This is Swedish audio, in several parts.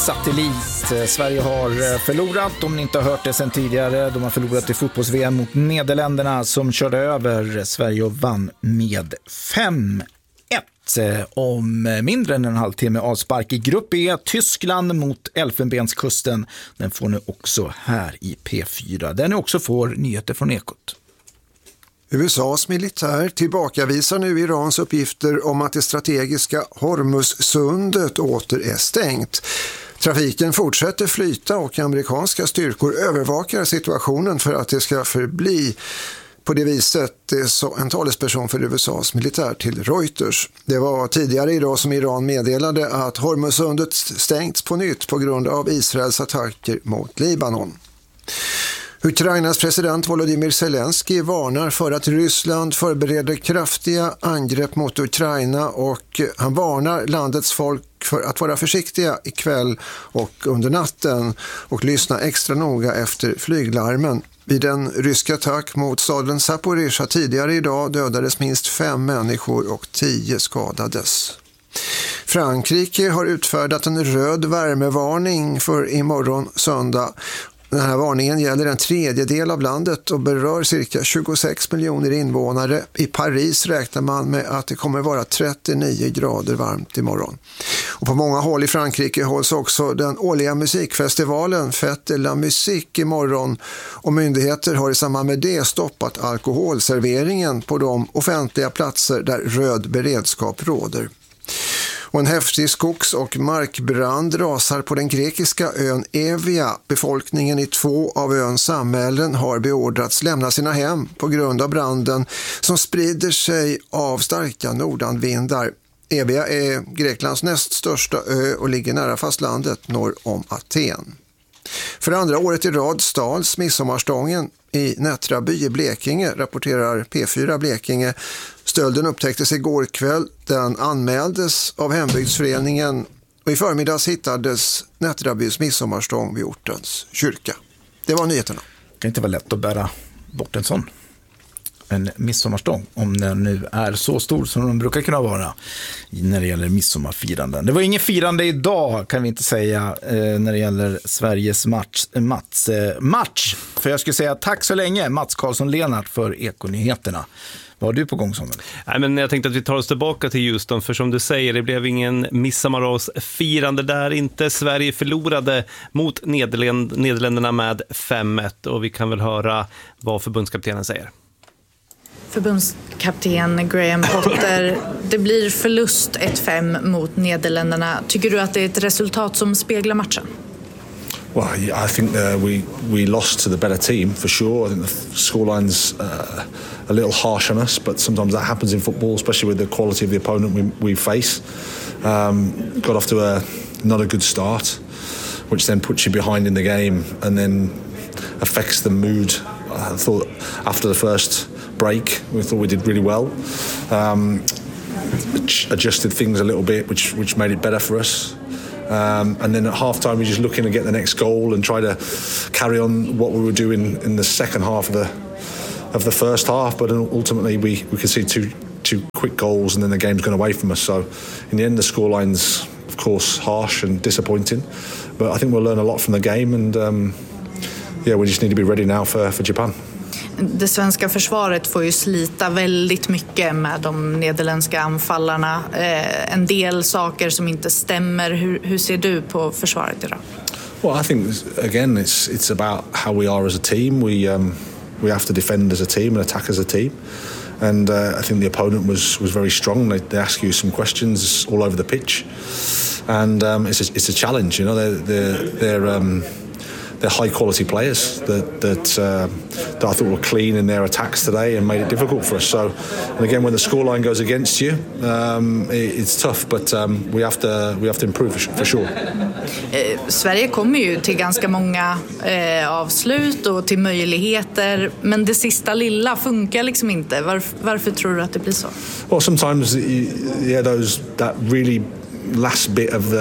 satellit. Sverige har förlorat, om ni inte har hört det sedan tidigare. De har förlorat i fotbolls-VM mot Nederländerna som körde över Sverige och vann med 5-1. Om mindre än en halvtimme avspark i grupp E, Tyskland mot Elfenbenskusten. Den får ni också här i P4. Där ni också får nyheter från Ekot. USAs militär tillbakavisar nu Irans uppgifter om att det strategiska Hormuzsundet åter är stängt. Trafiken fortsätter flyta och amerikanska styrkor övervakar situationen för att det ska förbli på det viset, det sa en talesperson för USAs militär till Reuters. Det var tidigare idag som Iran meddelade att Hormuzsundet stängts på nytt på grund av Israels attacker mot Libanon. Ukrainas president Volodymyr Zelensky varnar för att Ryssland förbereder kraftiga angrepp mot Ukraina och han varnar landets folk för att vara försiktiga ikväll och under natten och lyssna extra noga efter flyglarmen. Vid en rysk attack mot staden Zaporizjzja tidigare idag dödades minst 5 människor och 10 skadades. Frankrike har utfärdat en röd värmevarning för imorgon söndag. Den här varningen gäller en tredjedel av landet och berör cirka 26 miljoner invånare. I Paris räknar man med att det kommer vara 39 grader varmt imorgon. Och på många håll i Frankrike hålls också den årliga musikfestivalen Fête de la Musique imorgon. Och myndigheter har i samband med det stoppat alkoholserveringen på de offentliga platser där röd beredskap råder. Och en häftig skogs- och markbrand rasar på den grekiska ön Evia. Befolkningen i 2 av öns samhällen har beordrats lämna sina hem på grund av branden som sprider sig av starka nordanvindar. Evia är Greklands näst största ö och ligger nära fastlandet norr om Aten. För andra året i rad stals midsommarstången i Nättraby i Blekinge, rapporterar P4 Blekinge. Stölden upptäcktes igår kväll. Den anmäldes av hembygdsföreningen och i förmiddags hittades Nättrabys midsommarstång vid ortens kyrka. Det var nyheterna. Det kan inte vara lätt att bära bort en midsommarstång om den nu är så stor som de brukar kunna vara när det gäller midsommarfiranden. Det var ingen firande idag kan vi inte säga när det gäller Sveriges match. För jag skulle säga tack så länge Mats Karlsson-Lenart för Ekonyheterna. Vad har du på gång, Samuel? Nej, men jag tänkte att vi tar oss tillbaka till Houston, för som du säger, det blev ingen midsommarfirande där inte. Sverige förlorade mot Nederländerna med 5-1 och vi kan väl höra vad förbundskaptenen säger. Förbundskapten Graham Potter, det blir förlust 1-5 mot Nederländerna. Tycker du att det är ett resultat som speglar matchen? Well, I think we lost to the better team for sure. I think the scoreline's a little harsh on us, but sometimes that happens in football, especially with the quality of the opponent we face. Got off to not a good start, which then puts you behind in the game and then affects the mood. I thought after the first break, we thought we did really well. Adjusted things a little bit, which made it better for us. And then at half-time, we're just looking to get the next goal and try to carry on what we were doing in the second half of the first half. But ultimately, we could see two quick goals, and then the game's gone away from us. So in the end, the scoreline's, of course, harsh and disappointing. But I think we'll learn a lot from the game, and we just need to be ready now for Japan. Det svenska försvaret får ju slita väldigt mycket med de nederländska anfallarna. En del saker som inte stämmer. Hur ser du på försvaret idag? Well, I think again it's about how we are as a team. We have to defend as a team and attack as a team. And I think the opponent was very strong. They ask you some questions all over the pitch, and it's a challenge. You know, they're high quality players that I thought were clean in their attacks today and made it difficult for us. So, and again, when the scoreline goes against you, it's tough, but we have to improve for sure. Sverige kommer ju till ganska många avslut och till möjligheter, men det sista lilla funkar liksom inte. Varför tror du att det blir så? Well, sometimes that really last bit of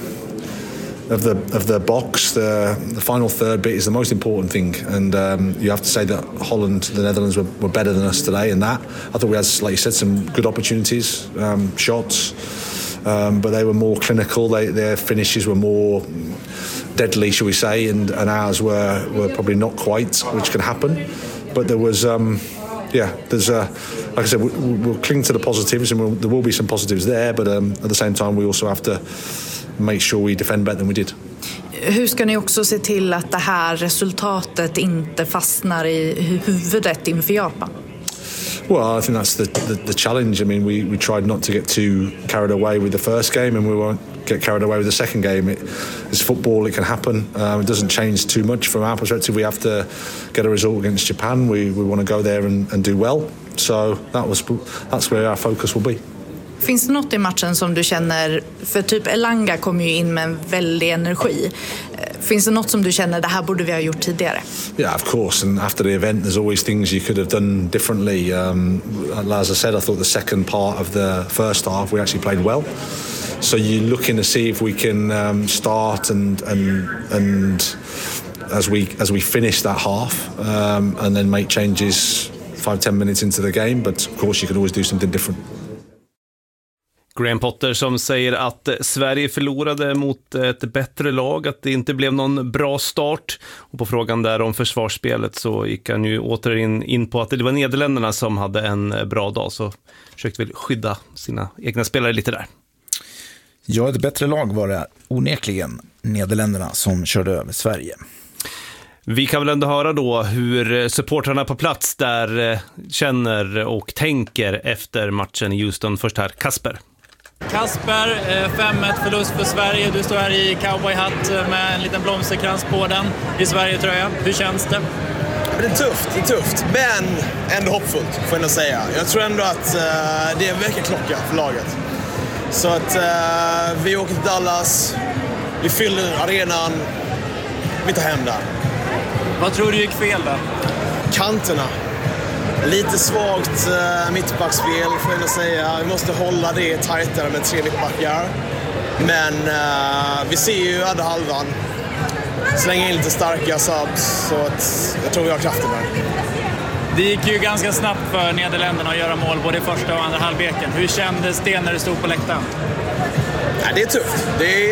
the box, the final third bit is the most important thing, and you have to say that the Netherlands were better than us today in that. I thought we had, like you said, some good opportunities, shots, but they were more clinical. Their finishes were more deadly, shall we say, and ours were probably not quite, which can happen. But there was, there's like I said, we'll cling to the positives, and there will be some positives there. But at the same time, we also have to make sure we defend better than we did. Hur ska ni också se till att det här resultatet inte fastnar i huvudet inför Japan? Well, I think that's the challenge. I mean, we tried not to get too carried away with the first game, and we won't get carried away with the second game. It's football; it can happen. It doesn't change too much from our perspective. We have to get a result against Japan. We want to go there and do well. So that's where our focus will be. Finns det något i matchen som du känner, för typ Elanga kom ju in med en väldig energi. Finns det något som du känner, det här borde vi ha gjort tidigare? Yeah, of course. And after the event, there's always things you could have done differently. As I said, I thought the second part of the first half, we actually played well. So you're looking to see if we can start and as we finish that half and then make changes 5-10 minutes into the game. But of course, you can always do something different. Graham Potter som säger att Sverige förlorade mot ett bättre lag, att det inte blev någon bra start. Och på frågan där om försvarsspelet så gick han ju återigen in på att det var Nederländerna som hade en bra dag, så försökte väl skydda sina egna spelare lite där. Ja, ett bättre lag var det onekligen Nederländerna som körde över Sverige. Vi kan väl ändå höra då hur supportrarna på plats där känner och tänker efter matchen i Houston. Först här, Kasper. Kasper, 5-1 förlust för Sverige. Du står här i cowboyhatt med en liten blomsterkrans på den i Sverige, tror jag. Hur känns det? Det är tufft, men ändå hoppfullt, får jag ändå säga. Jag tror ändå att det är en väckarklocka för laget. Så att vi åker till Dallas, vi fyller arenan, vi tar hem där. Vad tror du gick fel då? Kanterna. Lite svagt mittbackspel, får jag ändå säga. Vi måste hålla det tajtare med 3 mittbackar. Men vi ser ju andra halvan. Slänger in lite starka subs, så att jag tror vi har kraften där. Det gick ju ganska snabbt för Nederländerna att göra mål både i första och andra halvleken. Hur kändes det när du stod på läktaren? Ja, det är tufft.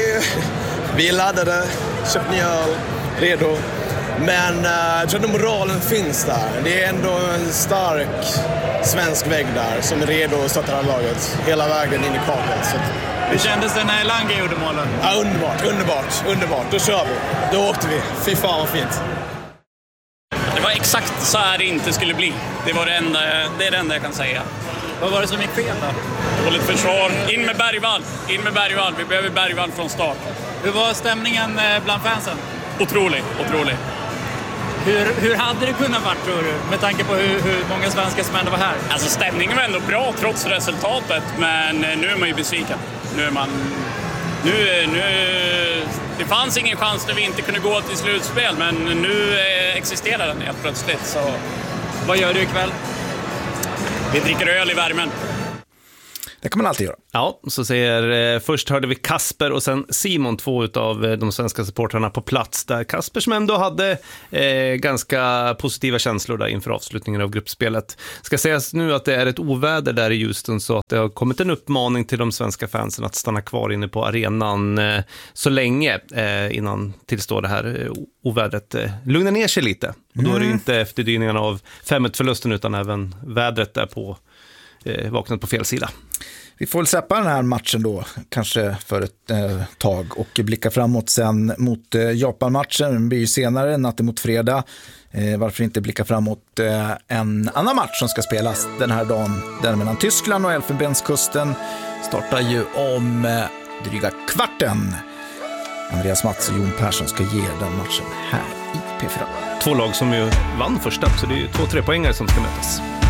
Vi är laddade, köpt ny öl, redo. Men jag tror att moralen finns där. Det är ändå en stark svensk vägg där som är redo att stötta laget hela vägen in i kaklet. Hur kändes det när Elanga gjorde målen? Ja, underbart. Då kör vi. Då åkte vi. Fy fan vad fint. Det var exakt så här det inte skulle bli. Det är det enda jag kan säga. Vad var det som gick fel då? Dåligt försvar. In med Bergvall. Vi behöver Bergvall från start. Hur var stämningen bland fansen? Otrolig. Hur hade det kunnat vara, tror du? Med tanke på hur många svenskar som ändå var här. Alltså stämningen var ändå bra trots resultatet. Men nu är man ju besviken. Det fanns ingen chans där vi inte kunde gå till slutspel. Men nu existerar den helt plötsligt. Så vad gör du ikväll? Vi dricker öl i värmen. Det kan man alltid göra. Ja, så säger, först hörde vi Kasper och sen Simon, 2 av de svenska supportrarna på plats där. Kasper som ändå hade ganska positiva känslor där inför avslutningen av gruppspelet. Ska sägas nu att det är ett oväder där i Houston, så att det har kommit en uppmaning till de svenska fansen att stanna kvar inne på arenan så länge innan tillstår det här ovädret lugnar ner sig lite. Och då är det inte efterdyningarna av 5-1-förlusten utan även vädret där på vaknat på fel sida. Vi får väl släppa den här matchen då, kanske för ett tag, och blicka framåt sen mot Japan-matchen. Den blir ju senare, natten mot fredag. Varför inte blicka framåt en annan match som ska spelas den här dagen. Den mellan Tyskland och Elfenbenskusten startar ju om dryga kvarten. Andreas Mats och Jon Persson ska ge den matchen här i P4. 2 lag som ju vann första, så det är ju 2 3-poängare som ska mötas.